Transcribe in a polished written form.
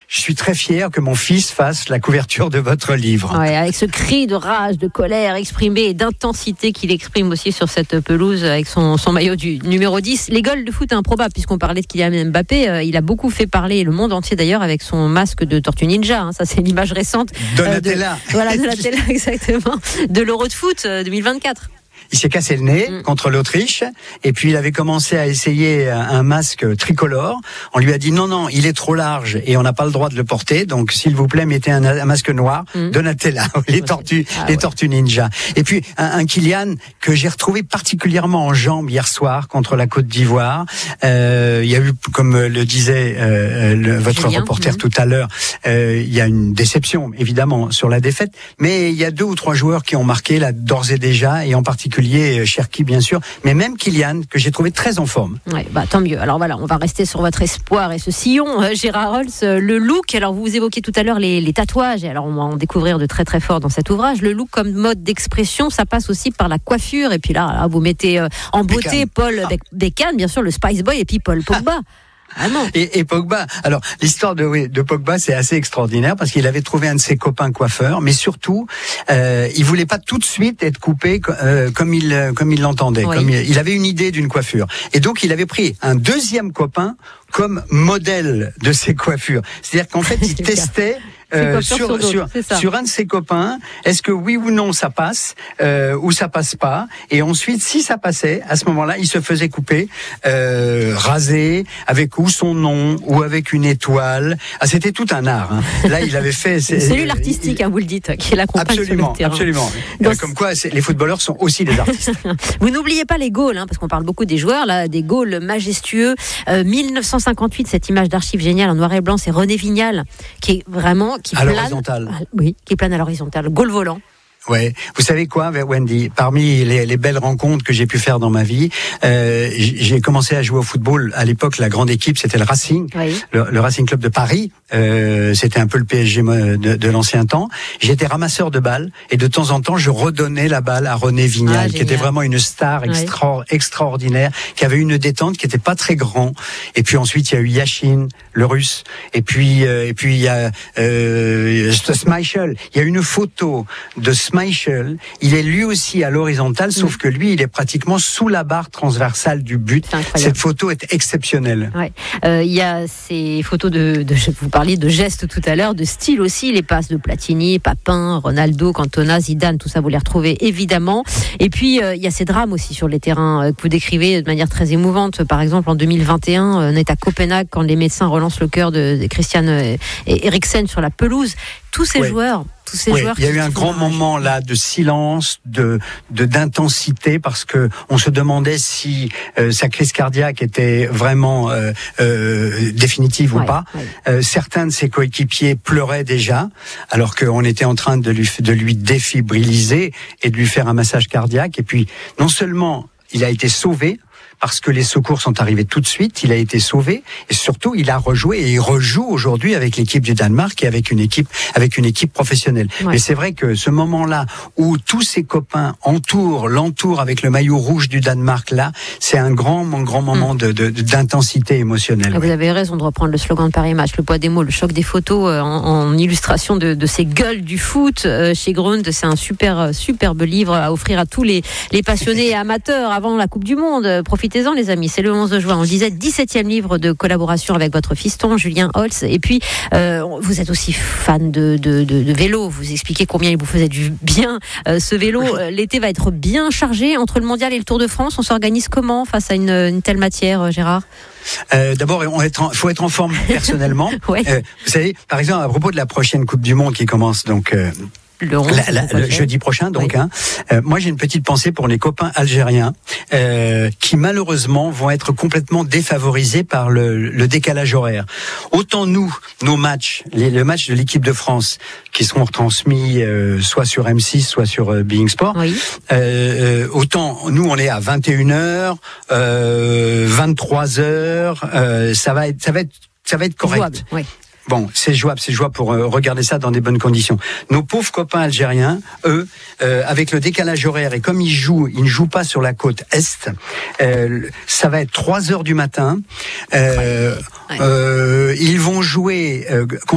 je suis très fier que mon fils fasse la couverture de votre livre. Ouais, avec ce cri de rage, de colère exprimé et d'intensité qu'il exprime aussi sur cette pelouse avec son maillot du numéro 10. Les goals de foot improbables, puisqu'on parlait de Kylian Mbappé, il a beaucoup fait parler le monde entier d'ailleurs avec son masque de Tortue Ninja. Ça, c'est l'image récente. Donatella. Donatella, exactement. De l'Euro de foot 2024. Il s'est cassé le nez contre l'Autriche, et puis il avait commencé à essayer un masque tricolore. On lui a dit non, il est trop large et on n'a pas le droit de le porter, donc s'il vous plaît, mettez un masque noir. Donatella, les tortues ninja. Et puis un Kylian que j'ai retrouvé particulièrement en jambes hier soir contre la Côte d'Ivoire. Il y a eu, comme le disait votre Julien, reporter tout à l'heure, il y a une déception évidemment sur la défaite, mais il y a 2 ou 3 joueurs qui ont marqué là d'ores et déjà, et en particulier Cherki bien sûr, mais même Kylian que j'ai trouvé très en forme. Ouais, tant mieux. Alors voilà, on va rester sur votre espoir et ce sillon, Gérard Holtz, le look. Alors vous évoquiez tout à l'heure les tatouages, et alors on va en découvrir de très très fort dans cet ouvrage. Le look comme mode d'expression, ça passe aussi par la coiffure, et puis là vous mettez en beauté Paul Beckham, bien sûr, le Spice Boy, et puis Paul Pogba. Et Pogba. Alors l'histoire de Pogba, c'est assez extraordinaire parce qu'il avait trouvé un de ses copains coiffeurs, mais surtout il voulait pas tout de suite être coupé comme il l'entendait. Oui. Il avait une idée d'une coiffure, et donc il avait pris un deuxième copain comme modèle de ses coiffures. C'est-à-dire qu'en fait il testait sur un de ses copains, est-ce que oui ou non ça passe ou ça passe pas, et ensuite si ça passait, à ce moment-là il se faisait couper, raser avec ou son nom ou avec une étoile. C'était tout un art. Là il avait fait cellule artistique, vous le dites, qui l'accompagne sur le terrain. Absolument. Comme quoi les footballeurs sont aussi des artistes. Vous n'oubliez pas les goals, parce qu'on parle beaucoup des joueurs là, des goals majestueux. 1958, cette image d'archive géniale en noir et blanc, c'est René Vignal qui est vraiment qui plane à l'horizontale, goal volant. Ouais, vous savez quoi, Wendy, parmi les belles rencontres que j'ai pu faire dans ma vie, j'ai commencé à jouer au football. À l'époque, la grande équipe, c'était le Racing, le Racing Club de Paris. C'était un peu le PSG de l'ancien temps. J'étais ramasseur de balles, et de temps en temps, je redonnais la balle à René Vignal, qui était vraiment une star extraordinaire, qui avait une détente, qui était pas très grand. Et puis ensuite, il y a eu Yashin, le Russe. Et puis il y a Schmeichel. Il y a une photo de Schmeichel, il est lui aussi à l'horizontale, sauf que lui, il est pratiquement sous la barre transversale du but. Cette photo est exceptionnelle. Il y a ces photos vous parliez de gestes tout à l'heure, de style aussi, les passes de Platini, Papin, Ronaldo, Cantona, Zidane, tout ça vous les retrouvez évidemment. Et puis il y a ces drames aussi sur les terrains que vous décrivez de manière très émouvante. Par exemple, en 2021, on est à Copenhague quand les médecins relancent le cœur de Christian Eriksen sur la pelouse. Tous ces joueurs. Il y a eu un grand moment là de silence, d'intensité, parce que on se demandait si sa crise cardiaque était vraiment définitive ou pas. Certains de ses coéquipiers pleuraient déjà, alors qu'on était en train de lui défibriliser et de lui faire un massage cardiaque. Et puis non seulement il a été sauvé, parce que les secours sont arrivés tout de suite, il a été sauvé, et surtout il a rejoué, et il rejoue aujourd'hui avec l'équipe du Danemark et avec une équipe professionnelle. Mais c'est vrai que ce moment-là où tous ses copains l'entourent avec le maillot rouge du Danemark, là, c'est un grand moment d'intensité émotionnelle. Vous avez raison de reprendre le slogan de Paris Match, le poids des mots, le choc des photos en illustration de ces gueules du foot chez Grund. C'est un superbe livre à offrir à tous les passionnés et amateurs avant la Coupe du Monde. Profitez-en les amis, c'est le 11 juin. On le disait, 17e livre de collaboration avec votre fiston Julien Holtz. Et puis vous êtes aussi fan de vélo. Vous expliquez combien il vous faisait du bien ce vélo. L'été va être bien chargé entre le mondial et le Tour de France. On s'organise comment face à une telle matière, Gérard? D'abord, faut être en forme personnellement. Vous savez, par exemple, à propos de la prochaine Coupe du Monde qui commence donc le jeudi prochain, donc. Moi, j'ai une petite pensée pour les copains algériens qui malheureusement vont être complètement défavorisés par le décalage horaire. Autant nos matchs, le match de l'équipe de France, qui seront retransmis soit sur M6, soit sur Being Sport. Autant nous, on est à 21h, 23h. Ça va être correct. Jouable, Bon, c'est jouable pour regarder ça dans des bonnes conditions. Nos pauvres copains algériens, eux, avec le décalage horaire, et comme ils ne jouent pas sur la côte Est, ça va être 3h du matin. Ils vont jouer